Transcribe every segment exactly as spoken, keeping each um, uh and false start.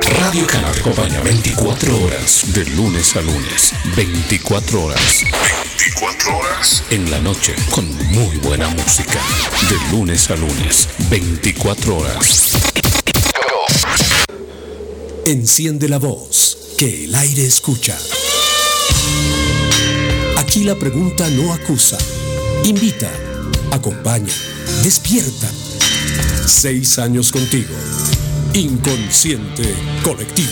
Radio Cana te acompaña veinticuatro horas, de lunes a lunes. veinticuatro horas. veinticuatro horas. En la noche, con muy buena música. De lunes a lunes. veinticuatro horas. Enciende la voz, que el aire escucha. Aquí la pregunta no acusa. Invita, acompaña, despierta. Seis años contigo. Inconsciente colectivo.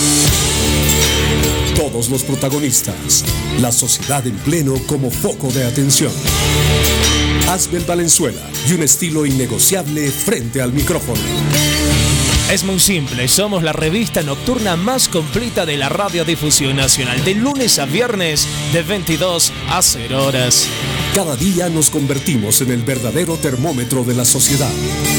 Todos los protagonistas. La sociedad en pleno como foco de atención. Asbel Valenzuela y un estilo innegociable frente al micrófono. Es muy simple, somos la revista nocturna más completa de la radiodifusión nacional, de lunes a viernes, de veintidós a cero horas. Cada día nos convertimos en el verdadero termómetro de la sociedad.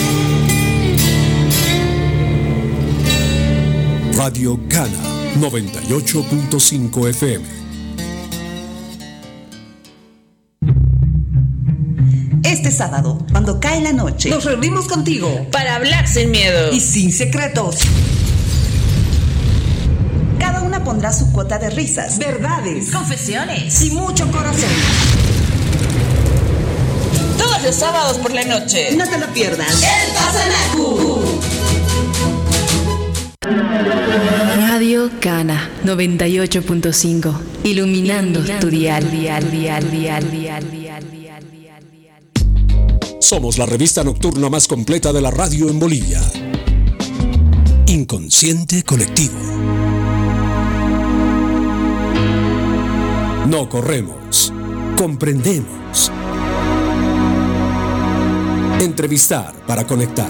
Radio Cana, noventa y ocho punto cinco F M. Este sábado, cuando cae la noche, nos reunimos contigo para hablar sin miedo y sin secretos. Cada una pondrá su cuota de risas, verdades, confesiones y mucho corazón. Todos los sábados por la noche. No te lo pierdas. El Pasanacu. Radio Cana noventa y ocho punto cinco. Iluminando, Iluminando tu dial, dial, dial, dial, dial, dial, dial. Somos la revista nocturna más completa de la radio en Bolivia. Inconsciente colectivo. No corremos, comprendemos. Entrevistar para conectar.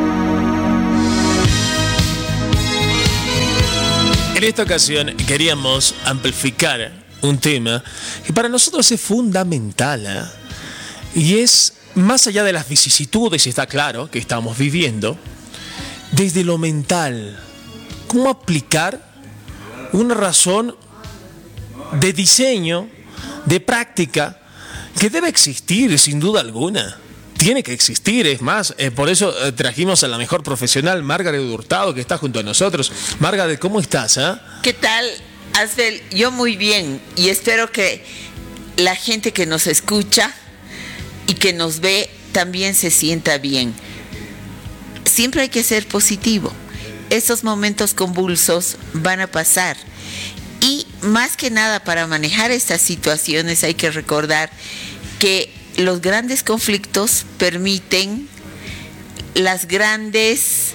En esta ocasión queríamos amplificar un tema que para nosotros es fundamental, ¿eh? Y es, más allá de las vicisitudes, está claro, que estamos viviendo, desde lo mental, cómo aplicar una razón de diseño, de práctica, que debe existir sin duda alguna. Tiene que existir, es más, eh, por eso eh, trajimos a la mejor profesional, Margaret Hurtado, que está junto a nosotros. Margaret, ¿cómo estás? Eh? ¿Qué tal, Asbel? Yo muy bien, y espero que la gente que nos escucha y que nos ve también se sienta bien. Siempre hay que ser positivo. Estos momentos convulsos van a pasar. Y más que nada, para manejar estas situaciones hay que recordar que los grandes conflictos permiten las grandes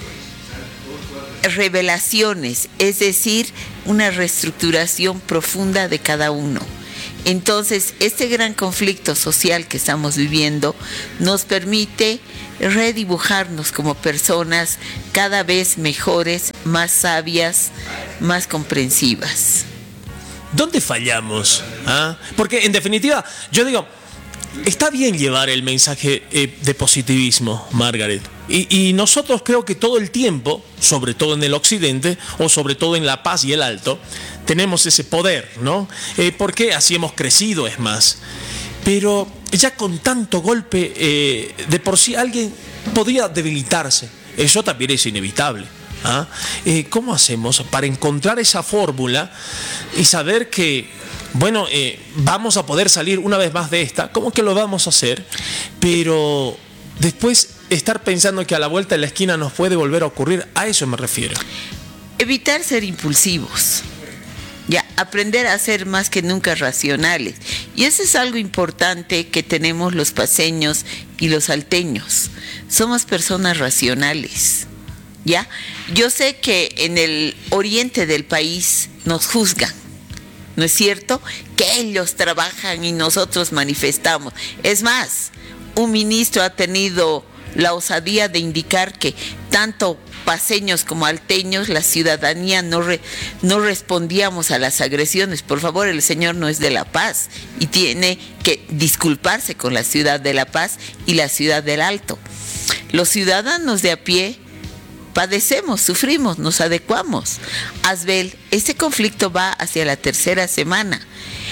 revelaciones, es decir, una reestructuración profunda de cada uno. Entonces, este gran conflicto social que estamos viviendo nos permite redibujarnos como personas cada vez mejores, más sabias, más comprensivas. ¿Dónde fallamos? ¿Ah? Porque, en definitiva, yo digo, está bien llevar el mensaje eh, de positivismo, Margaret. Y, y nosotros creo que todo el tiempo, sobre todo en el occidente, o sobre todo en La Paz y el Alto, tenemos ese poder, ¿no? Eh, porque así hemos crecido, es más. Pero ya con tanto golpe, eh, de por sí alguien podría debilitarse. Eso también es inevitable. ¿Ah? Eh, ¿Cómo hacemos para encontrar esa fórmula y saber que, bueno, eh, vamos a poder salir una vez más de esta? ¿Cómo que lo vamos a hacer? Pero después estar pensando que a la vuelta de la esquina nos puede volver a ocurrir, a eso me refiero. Evitar ser impulsivos. Ya, aprender a ser más que nunca racionales. Y eso es algo importante que tenemos los paceños y los salteños. Somos personas racionales. ¿Ya? Yo sé que en el oriente del país nos juzgan, ¿no es cierto? Que ellos trabajan y nosotros manifestamos. Es más, un ministro ha tenido la osadía de indicar que tanto paceños como alteños, la ciudadanía no, re, no respondíamos a las agresiones. Por favor, el señor no es de La Paz y tiene que disculparse con la ciudad de La Paz y la ciudad del Alto. Los ciudadanos de a pie padecemos, sufrimos, nos adecuamos. Asbel, este conflicto va hacia la tercera semana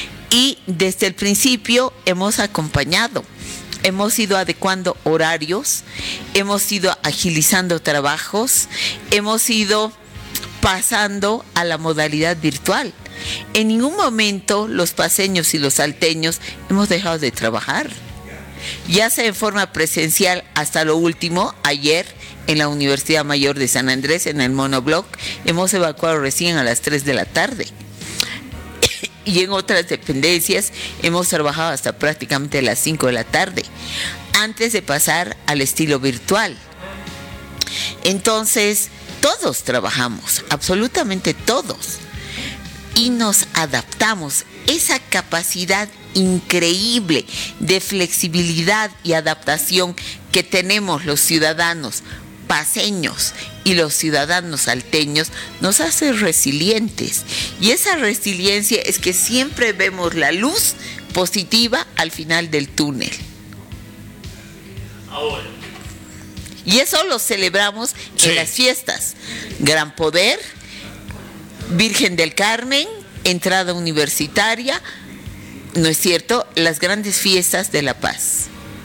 y desde el principio hemos acompañado, hemos ido adecuando horarios, hemos ido agilizando trabajos, hemos ido pasando a la modalidad virtual. En ningún momento los paceños y los salteños hemos dejado de trabajar, ya sea en forma presencial hasta lo último. Ayer en la Universidad Mayor de San Andrés, en el monobloc, hemos evacuado recién a las tres de la tarde. Y en otras dependencias hemos trabajado hasta prácticamente las cinco de la tarde, antes de pasar al estilo virtual. Entonces, todos trabajamos, absolutamente todos, y nos adaptamos. Esa capacidad increíble de flexibilidad y adaptación que tenemos los ciudadanos paceños y los ciudadanos salteños nos hace resilientes, y esa resiliencia es que siempre vemos la luz positiva al final del túnel. Ahora. Y eso lo celebramos sí. en las fiestas. Gran Poder, Virgen del Carmen, entrada universitaria, ¿no es cierto? Las grandes fiestas de la paz.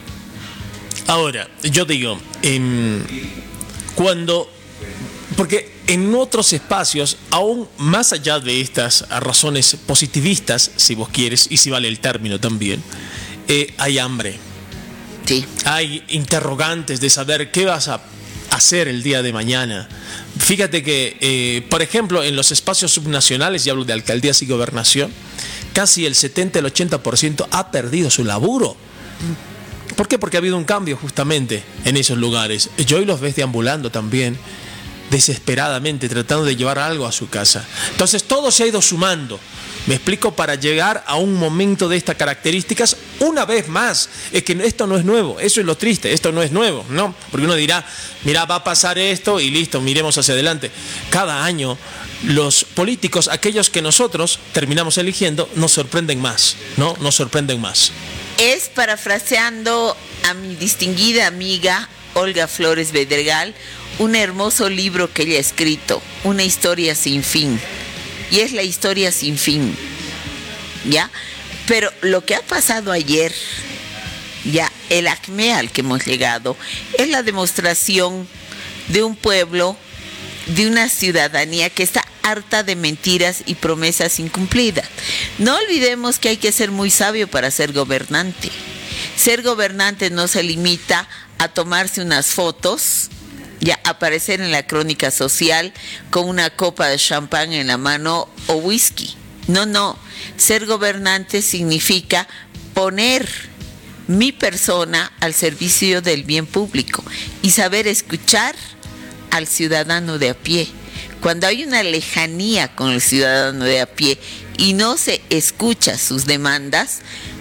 Ahora, yo digo, eh, cuando, porque en otros espacios, aún más allá de estas razones positivistas, si vos quieres, y si vale el término también, eh, hay hambre. Sí. Hay interrogantes de saber qué vas a hacer el día de mañana. Fíjate que, eh, por ejemplo, en los espacios subnacionales, y hablo de alcaldías y gobernación, casi el setenta, el ochenta por ciento ha perdido su laburo. ¿Por qué? Porque ha habido un cambio justamente en esos lugares. Yo hoy los ves deambulando también, desesperadamente, tratando de llevar algo a su casa. Entonces todo se ha ido sumando. Me explico, para llegar a un momento de estas características, una vez más. Es que esto no es nuevo, eso es lo triste, esto no es nuevo, ¿no? Porque uno dirá, mira, va a pasar esto y listo, miremos hacia adelante. Cada año los políticos, aquellos que nosotros terminamos eligiendo, nos sorprenden más, ¿no? Nos sorprenden más. Es, parafraseando a mi distinguida amiga Olga Flores Bedregal, un hermoso libro que ella ha escrito, Una historia sin fin. Y es la historia sin fin, ¿ya? Pero lo que ha pasado ayer, ya, el acme al que hemos llegado, es la demostración de un pueblo, de una ciudadanía que está harta de mentiras y promesas incumplidas. No olvidemos que hay que ser muy sabio para ser gobernante. Ser gobernante no se limita a tomarse unas fotos, ya aparecer en la crónica social con una copa de champán en la mano o whisky. No, no. Ser gobernante significa poner mi persona al servicio del bien público y saber escuchar al ciudadano de a pie. Cuando hay una lejanía con el ciudadano de a pie y no se escucha sus demandas,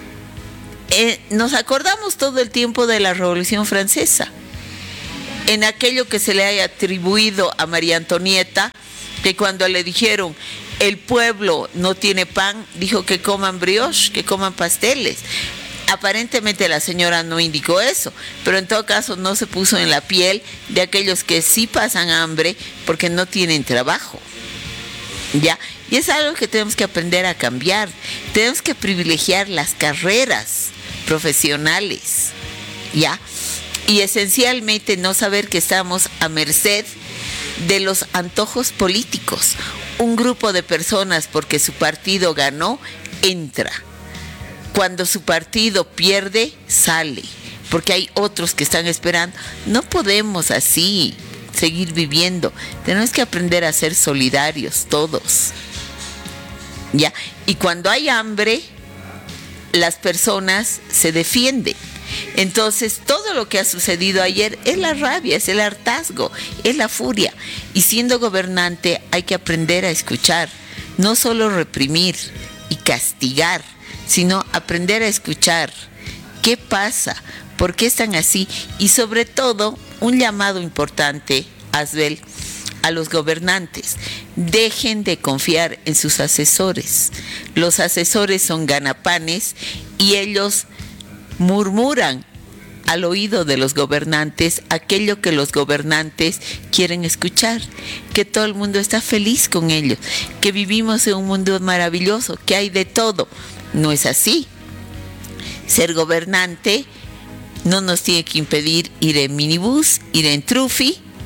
eh, nos acordamos todo el tiempo de la Revolución Francesa. En aquello que se le haya atribuido a María Antonieta, que cuando le dijeron el pueblo no tiene pan, dijo que coman brioche, que coman pasteles. Aparentemente la señora no indicó eso, pero en todo caso no se puso en la piel de aquellos que sí pasan hambre porque no tienen trabajo, ¿ya? Y es algo que tenemos que aprender a cambiar. Tenemos que privilegiar las carreras profesionales, ¿ya? Y esencialmente no saber que estamos a merced de los antojos políticos. Un grupo de personas, porque su partido ganó, entra. Cuando su partido pierde, sale. Porque hay otros que están esperando. No podemos así seguir viviendo. Tenemos que aprender a ser solidarios todos, ¿ya? Y cuando hay hambre, las personas se defienden. Entonces, todo lo que ha sucedido ayer es la rabia, es el hartazgo, es la furia. Y siendo gobernante hay que aprender a escuchar, no solo reprimir y castigar, sino aprender a escuchar. ¿Qué pasa? ¿Por qué están así? Y sobre todo, un llamado importante, Asbel, a los gobernantes. Dejen de confiar en sus asesores. Los asesores son ganapanes y ellos murmuran al oído de los gobernantes aquello que los gobernantes quieren escuchar, que todo el mundo está feliz con ellos, que vivimos en un mundo maravilloso, que hay de todo. No es así. Ser gobernante no nos tiene que impedir ir en minibús, ir en trufi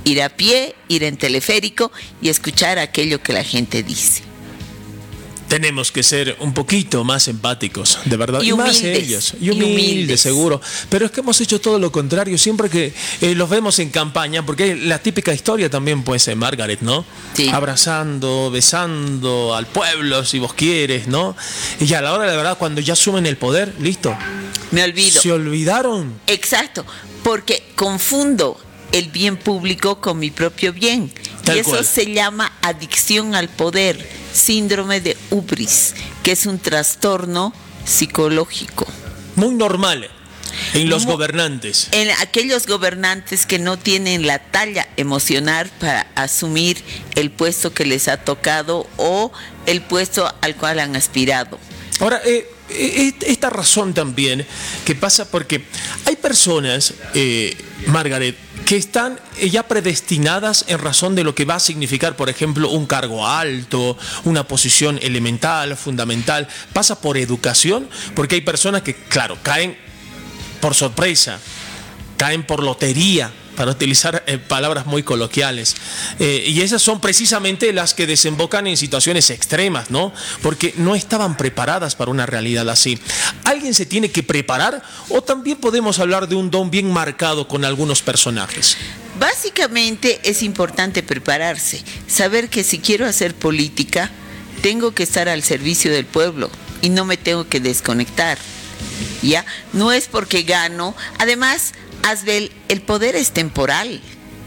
Ir a pie, ir en teleférico y escuchar aquello que la gente dice. Tenemos que ser un poquito más empáticos, de verdad, y, y humildes, más ellos, y y humildes, humildes, seguro. Pero es que hemos hecho todo lo contrario, siempre que eh, los vemos en campaña, porque la típica historia también puede ser Margaret, ¿no? Sí. Abrazando, besando al pueblo, si vos quieres, ¿no? Y a la hora de la verdad, cuando ya asumen el poder, listo. Me olvido. Se olvidaron. Exacto, porque confundo el bien público con mi propio bien. Tal y eso cual. se llama adicción al poder, síndrome de hubris, que es un trastorno psicológico. Muy normal en los Mu- gobernantes. En aquellos gobernantes que no tienen la talla emocional para asumir el puesto que les ha tocado o el puesto al cual han aspirado. Ahora, eh, eh, esta razón también que pasa porque hay personas, eh, Margaret, que están ya predestinadas en razón de lo que va a significar, por ejemplo, un cargo alto, una posición elemental, fundamental. Pasa por educación, porque hay personas que, claro, caen por sorpresa, caen por lotería, para utilizar eh, palabras muy coloquiales. Eh, y esas son precisamente las que desembocan en situaciones extremas, ¿no? Porque no estaban preparadas para una realidad así. ¿Alguien se tiene que preparar o también podemos hablar de un don bien marcado con algunos personajes? Básicamente es importante prepararse, saber que si quiero hacer política, tengo que estar al servicio del pueblo y no me tengo que desconectar. ¿Ya? No es porque gano. Además, Asbel, el poder es temporal.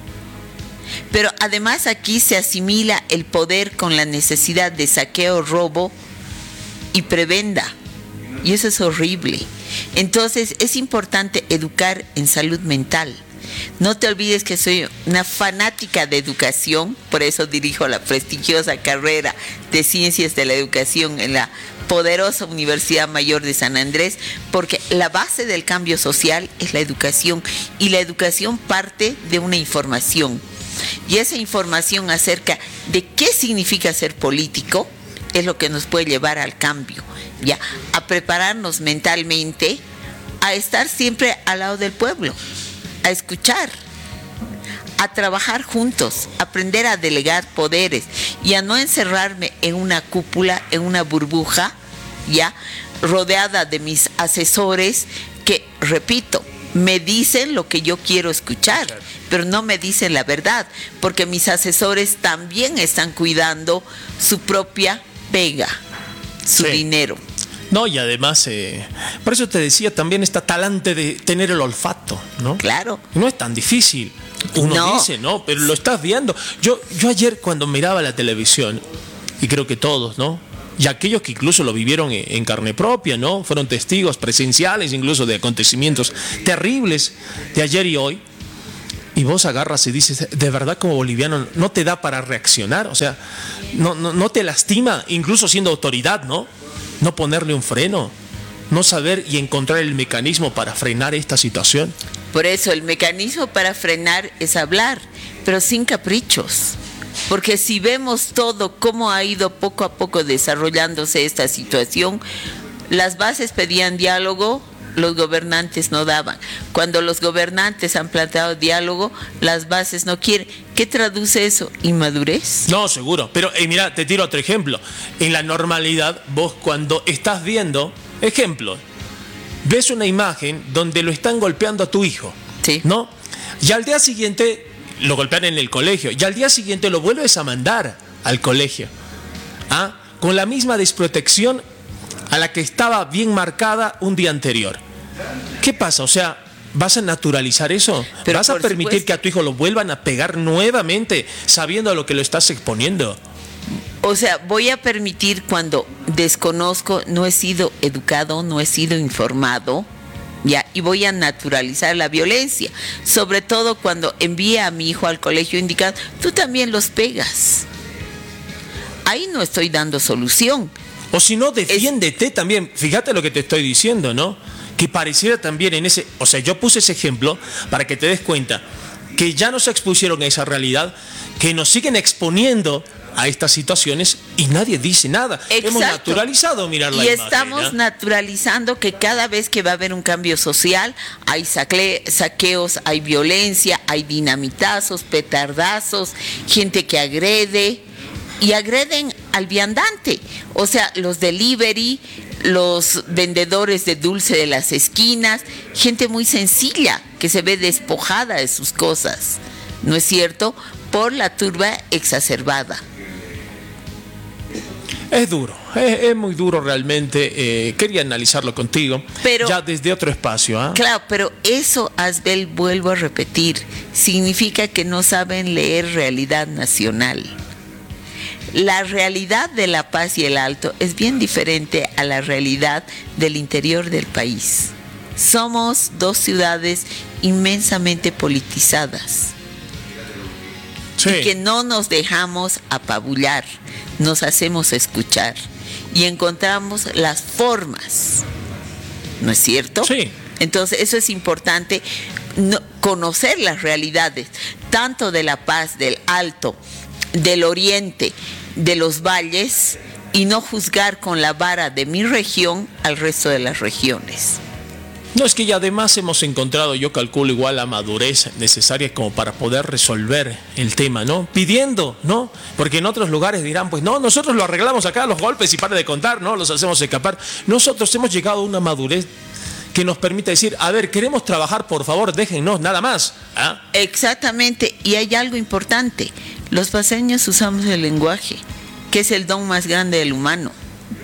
Pero además aquí se asimila el poder con la necesidad de saqueo, robo y prebenda. Y eso es horrible. Entonces es importante educar en salud mental. No te olvides que soy una fanática de educación, por eso dirijo la prestigiosa carrera de Ciencias de la Educación en la poderosa Universidad Mayor de San Andrés, porque la base del cambio social es la educación, y la educación parte de una información. Y esa información acerca de qué significa ser político es lo que nos puede llevar al cambio, ya, a prepararnos mentalmente, a estar siempre al lado del pueblo, a escuchar, a trabajar juntos, aprender a delegar poderes y a no encerrarme en una cúpula, en una burbuja, ya, rodeada de mis asesores que, repito, me dicen lo que yo quiero escuchar, pero no me dicen la verdad, porque mis asesores también están cuidando su propia pega, su Sí. dinero. No, y además, eh, por eso te decía también esta talante de tener el olfato, ¿no? Claro. No es tan difícil. Uno No. dice, ¿no? Pero lo estás viendo. Yo, yo ayer cuando miraba la televisión, y creo que todos, ¿no? Y aquellos que incluso lo vivieron en, en carne propia, ¿no? Fueron testigos presenciales incluso de acontecimientos terribles de ayer y hoy. Y vos agarras y dices, de verdad como boliviano no te da para reaccionar, o sea, no, no, no te lastima, incluso siendo autoridad, ¿no? No ponerle un freno, no saber y encontrar el mecanismo para frenar esta situación. Por eso el mecanismo para frenar es hablar, pero sin caprichos. Porque si vemos todo cómo ha ido poco a poco desarrollándose esta situación, las bases pedían diálogo, los gobernantes no daban. Cuando los gobernantes han planteado diálogo, las bases no quieren. ¿Qué traduce eso? ¿Inmadurez? No, seguro. Pero eh, mira, te tiro otro ejemplo. En la normalidad, vos cuando estás viendo, ejemplo, ves una imagen donde lo están golpeando a tu hijo, Sí. ¿no? Y al día siguiente lo golpean en el colegio. Y al día siguiente lo vuelves a mandar al colegio. ¿Ah? Con la misma desprotección a la que estaba bien marcada un día anterior. ¿Qué pasa? O sea, ¿vas a naturalizar eso? Pero ¿Vas a por permitir supuesto. que a tu hijo lo vuelvan a pegar nuevamente sabiendo a lo que lo estás exponiendo? O sea, voy a permitir cuando desconozco, no he sido educado, no he sido informado, ya, y voy a naturalizar la violencia. Sobre todo cuando envíe a mi hijo al colegio indicado, tú también los pegas. Ahí no estoy dando solución. O si no, defiéndete también. Fíjate lo que te estoy diciendo, ¿no? Que pareciera también en ese... O sea, yo puse ese ejemplo para que te des cuenta que ya nos expusieron a esa realidad, que nos siguen exponiendo a estas situaciones y nadie dice nada. Exacto. Hemos naturalizado mirar la y imagen. estamos ¿eh? naturalizando que cada vez que va a haber un cambio social hay saque- saqueos, hay violencia, hay dinamitazos, petardazos, gente que agrede y agreden al viandante, o sea, los delivery, los vendedores de dulce de las esquinas, gente muy sencilla que se ve despojada de sus cosas, ¿no es cierto?, por la turba exacerbada. Es duro, es, es muy duro realmente. Eh, quería analizarlo contigo, pero, ya desde otro espacio. ¿eh? Claro, pero eso, Asbel, vuelvo a repetir, significa que no saben leer realidad nacional. La realidad de La Paz y el Alto es bien diferente a la realidad del interior del país. Somos dos ciudades inmensamente politizadas. Sí. Y que no nos dejamos apabullar, nos hacemos escuchar y encontramos las formas, ¿no es cierto? Sí. Entonces eso es importante, no, conocer las realidades, tanto de La Paz, del Alto, del Oriente, de los valles, y no juzgar con la vara de mi región al resto de las regiones. No, es que ya además hemos encontrado, yo calculo, igual la madurez necesaria como para poder resolver el tema, ¿no? Pidiendo, ¿no? Porque en otros lugares dirán, pues no, nosotros lo arreglamos acá, los golpes y para de contar, ¿no? Los hacemos escapar. Nosotros hemos llegado a una madurez que nos permite decir, a ver, queremos trabajar, por favor, déjennos, nada más. ¿Ah? Exactamente, y hay algo importante. Los paseños usamos el lenguaje, que es el don más grande del humano.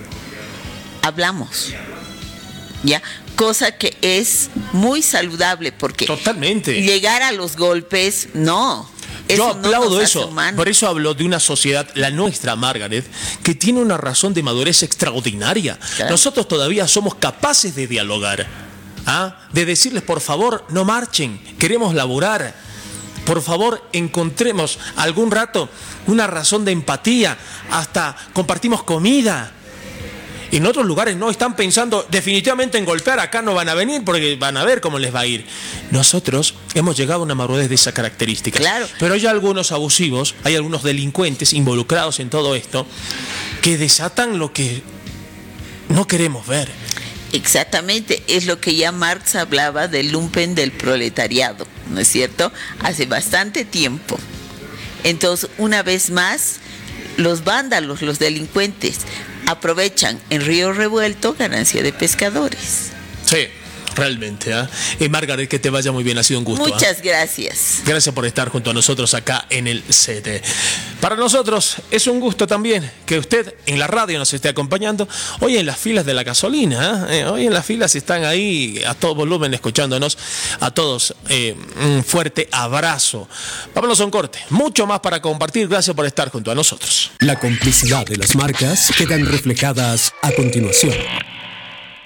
Hablamos, ¿ya? Cosa que es muy saludable, porque totalmente llegar a los golpes, no. Yo aplaudo no eso, por eso hablo de una sociedad, la nuestra, Margaret, que tiene una razón de madurez extraordinaria. Claro. Nosotros todavía somos capaces de dialogar, ¿ah? De decirles, por favor, no marchen, queremos laburar. Por favor, encontremos algún rato una razón de empatía, hasta compartimos comida. En otros lugares no, están pensando definitivamente en golpear, acá no van a venir porque van a ver cómo les va a ir. Nosotros hemos llegado a una madurez de esa característica. Claro. Pero hay algunos abusivos, hay algunos delincuentes involucrados en todo esto que desatan lo que no queremos ver. Exactamente, es lo que ya Marx hablaba del lumpen del proletariado, ¿no es cierto? Hace bastante tiempo. Entonces, una vez más, los vándalos, los delincuentes, aprovechan en Río Revuelto ganancia de pescadores. Sí, realmente. ¿eh? Eh, Margaret, que te vaya muy bien, ha sido un gusto. Muchas ¿eh? gracias. Gracias por estar junto a nosotros acá en el C T. Para nosotros es un gusto también que usted en la radio nos esté acompañando. Hoy en las filas de la gasolina, ¿eh? Hoy en las filas están ahí a todo volumen escuchándonos. A todos eh, un fuerte abrazo. Vámonos a un corte. Mucho más para compartir. Gracias por estar junto a nosotros. La complicidad de las marcas quedan reflejadas a continuación.